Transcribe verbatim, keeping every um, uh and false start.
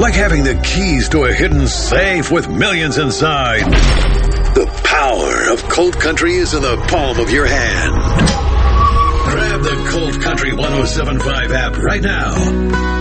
Like having the keys to a hidden safe with millions inside. The power of Colt Country is in the palm of your hand. Grab the Colt Country one oh seven point five app right now.